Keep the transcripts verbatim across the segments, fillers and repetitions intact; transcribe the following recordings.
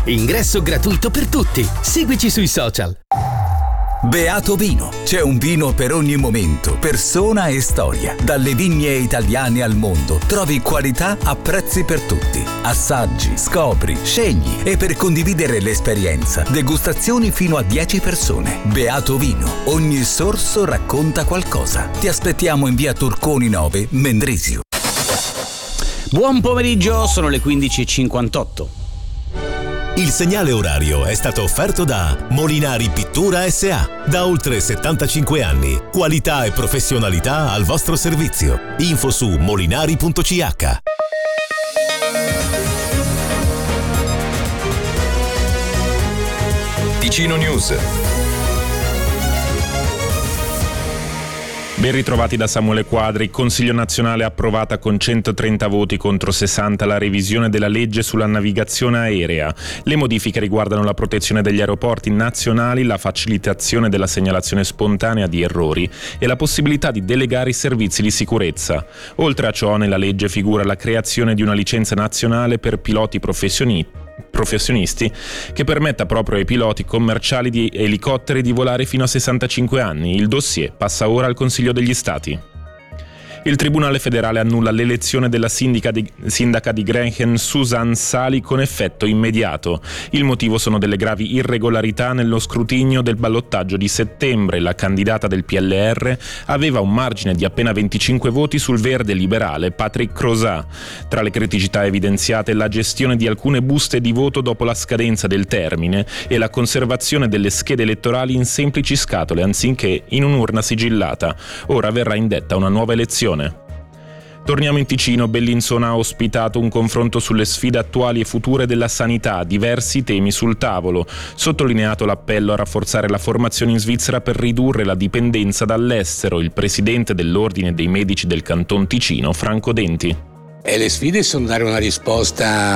Ingresso gratuito per tutti. Seguici sui social. Beato Vino. C'è un vino per ogni momento, persona e storia. Dalle vigne italiane al mondo trovi qualità a prezzi per tutti. Assaggi, scopri, scegli e per condividere l'esperienza, degustazioni fino a dieci persone. Beato Vino. Ogni sorso racconta qualcosa. Ti aspettiamo in via Turconi nove, Mendrisio. Buon pomeriggio, sono le quindici e cinquantotto. Il segnale orario è stato offerto da Molinari Pittura S A. Da oltre settantacinque anni. Qualità e professionalità al vostro servizio. Info su molinari punto c h. Ticino News. Ben ritrovati da Samuele Quadri. Consiglio nazionale ha approvata con centotrenta voti contro sessanta la revisione della legge sulla navigazione aerea. Le modifiche riguardano la protezione degli aeroporti nazionali, la facilitazione della segnalazione spontanea di errori e la possibilità di delegare i servizi di sicurezza. Oltre a ciò, nella legge figura la creazione di una licenza nazionale per piloti professionisti professionisti che permetta proprio ai piloti commerciali di elicotteri di volare fino a sessantacinque anni. Il dossier passa ora al Consiglio degli Stati. Il Tribunale federale annulla l'elezione della sindaca di, sindaca di Grenchen Susan Sali con effetto immediato. Il motivo sono delle gravi irregolarità nello scrutinio del ballottaggio di settembre. La candidata del P L R aveva un margine di appena venticinque voti sul verde liberale Patrick Crosat. Tra le criticità evidenziate la gestione di alcune buste di voto dopo la scadenza del termine e la conservazione delle schede elettorali in semplici scatole anziché in un'urna sigillata. Ora verrà indetta una nuova elezione. Torniamo in Ticino. Bellinzona ha ospitato un confronto sulle sfide attuali e future della sanità, diversi temi sul tavolo. Sottolineato l'appello a rafforzare la formazione in Svizzera per ridurre la dipendenza dall'estero, il presidente dell'Ordine dei Medici del Canton Ticino, Franco Denti. E le sfide sono dare una risposta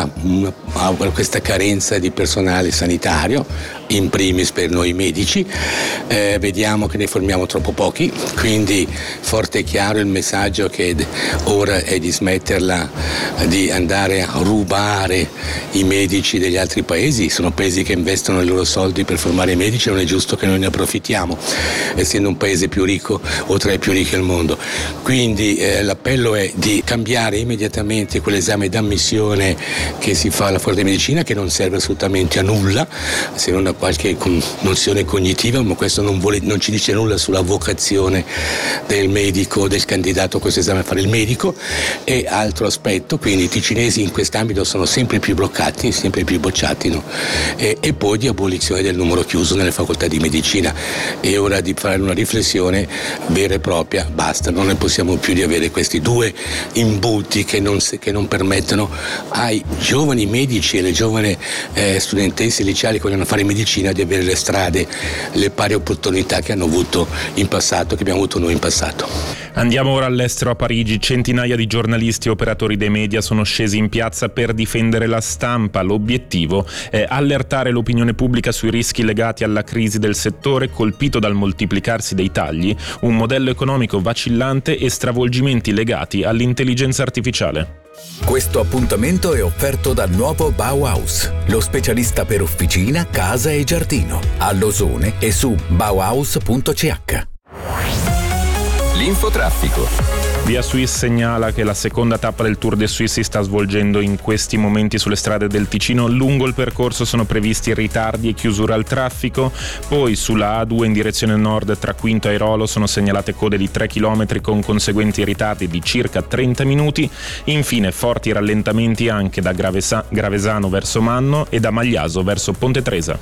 a questa carenza di personale sanitario, in primis per noi medici. Eh, vediamo che ne formiamo troppo pochi, quindi forte e chiaro il messaggio che ora è di smetterla di andare a rubare i medici degli altri paesi. Sono paesi che investono i loro soldi per formare i medici, non è giusto che noi ne approfittiamo, essendo un paese più ricco o tra i più ricchi al mondo. Quindi eh, l'appello è di cambiare immediatamente quell'esame d'ammissione che si fa alla facoltà di medicina, che non serve assolutamente a nulla se non a qualche nozione cognitiva, ma questo non, vuole, non ci dice nulla sulla vocazione del medico, del candidato a questo esame a fare il medico. E altro aspetto, quindi i ticinesi in quest'ambito sono sempre più bloccati, sempre più bocciati, no? e, e poi di abolizione del numero chiuso nelle facoltà di medicina. È ora di fare una riflessione vera e propria, basta, non ne possiamo più di avere questi due imbuti che non, che non permettono ai giovani medici e alle giovani eh, studentesse liceali che vogliono fare medicina di avere le strade, le pari opportunità che hanno avuto in passato, che abbiamo avuto noi in passato. Andiamo ora all'estero, a Parigi. Centinaia di giornalisti e operatori dei media sono scesi in piazza per difendere la stampa. L'obiettivo è allertare l'opinione pubblica sui rischi legati alla crisi del settore colpito dal moltiplicarsi dei tagli, un modello economico vacillante e stravolgimenti legati all'intelligenza artificiale. Questo appuntamento è offerto dal nuovo Bauhaus, lo specialista per officina, casa e giardino, a Losone e su bauhaus punto c h. L'infotraffico. Via Suisse segnala che la seconda tappa del Tour de Suisse si sta svolgendo in questi momenti sulle strade del Ticino. Lungo il percorso sono previsti ritardi e chiusure al traffico. Poi sulla A due in direzione nord tra Quinto e Airolo sono segnalate code di tre chilometri con conseguenti ritardi di circa trenta minuti. Infine forti rallentamenti anche da Gravesa- Gravesano verso Manno e da Magliaso verso Ponte Tresa.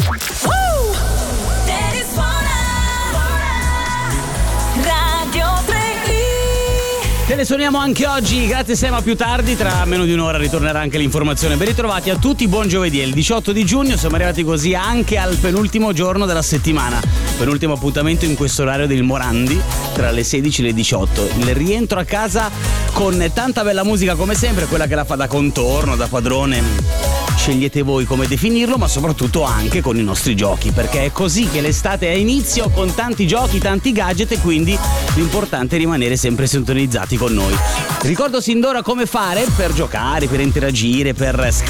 Te ne suoniamo anche oggi, grazie Sema, più tardi, tra meno di un'ora ritornerà anche l'informazione. Ben ritrovati a tutti, buon giovedì, è il diciotto di giugno, siamo arrivati così anche al penultimo giorno della settimana, penultimo appuntamento in questo orario del Morandi, tra le sedici e le diciotto, il rientro a casa con tanta bella musica come sempre, quella che la fa da contorno, da padrone, scegliete voi come definirlo, ma soprattutto anche con i nostri giochi, perché è così che l'estate è a inizio, con tanti giochi, tanti gadget, e quindi l'importante è rimanere sempre sintonizzati con noi. Ricordo sin d'ora come fare per giocare, per interagire, per scrivere